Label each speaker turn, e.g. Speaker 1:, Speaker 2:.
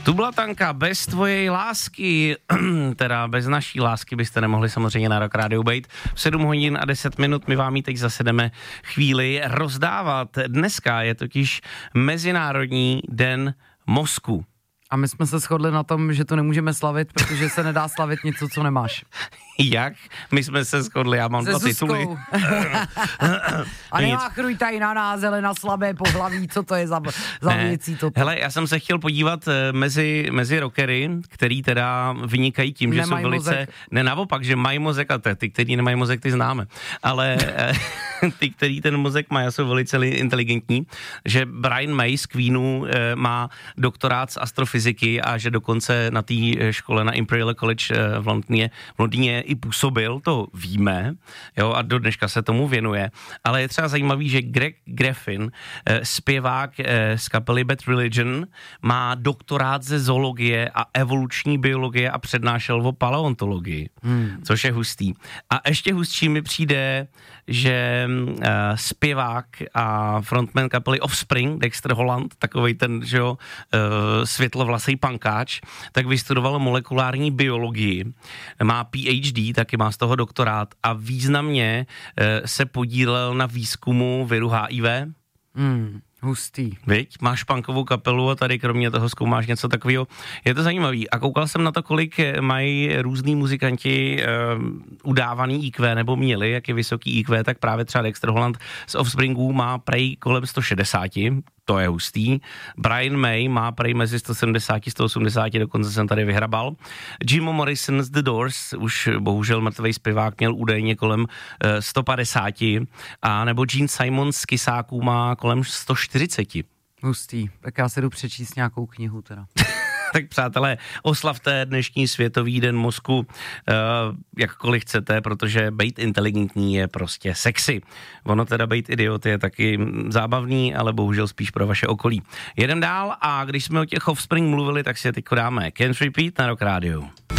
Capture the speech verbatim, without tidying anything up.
Speaker 1: Tublatanka, bez tvoje lásky, teda bez naší lásky byste nemohli samozřejmě na Rock Rádiu bejt. V sedm hodin a deset minut my vám ji teď zase jdeme chvíli rozdávat. Dneska je totiž Mezinárodní den mozku.
Speaker 2: A my jsme se shodli na tom, že to nemůžeme slavit, protože se nedá slavit něco, co nemáš.
Speaker 1: Jak? My jsme se shodli, já mám
Speaker 2: Se
Speaker 1: dva tituly.
Speaker 2: A nemáchruj tady na nás, ale na slabé pohlaví, co to je za, za
Speaker 1: ne.
Speaker 2: věcí toto.
Speaker 1: Hele, já jsem se chtěl podívat mezi, mezi rockery, který teda vynikají tím, že
Speaker 2: Nemají
Speaker 1: jsou velice...
Speaker 2: mozek.
Speaker 1: Ne, naopak, že mají mozek a te, ty, který nemají mozek, ty známe. Ale ty, který ten mozek mají, jsou velice inteligentní, že Brian May z Queenu eh, má doktorát z astrofyziky a že dokonce na té škole na Imperial College eh, v Londýně, v Londýně i působil, to víme, jo, a do dneška se tomu věnuje, ale je třeba zajímavý, že Greg Graffin, eh, zpěvák eh, z kapely Bad Religion, má doktorát ze zoologie a evoluční biologie a přednášel o paleontologii, hmm. což je hustý. A ještě hustší mi přijde, že uh, zpěvák a frontman kapely Offspring, Dexter Holland, takovej ten, že jo, uh, světlovlasej pankáč, tak vystudoval molekulární biologii, má P H D, taky má z toho doktorát a významně uh, se podílel na výzkumu viru H I V.
Speaker 2: Hmm. Hustý.
Speaker 1: Viď? Máš punkovou kapelu a tady kromě toho zkoumáš něco takového. Je to zajímavý. A koukal jsem na to, kolik mají různý muzikanti uh, udávaný I Q, nebo měli, jak je vysoký I Q, tak právě třeba Dexter Holland z Offspringu má prej kolem sto šedesát, to je hustý. Brian May má prej mezi sto sedmdesát a sto osmdesát, dokonce jsem tady vyhrabal. Jim Morrison z The Doors, už bohužel mrtvej zpěvák, měl údajně kolem uh, sto padesát, a nebo Gene Simons z Kysáků má kolem sto čtyřicet.
Speaker 2: Hustý. Tak já se jdu přečíst nějakou knihu teda.
Speaker 1: Tak přátelé, oslavte dnešní světový den mozku uh, jakkoliv chcete, protože bejt inteligentní je prostě sexy. Ono teda bejt idiot je taky zábavný, ale bohužel spíš pro vaše okolí. Jedem dál a když jsme o těch Offspring mluvili, tak si je teď dáme Can't Repeat na Rock Radio.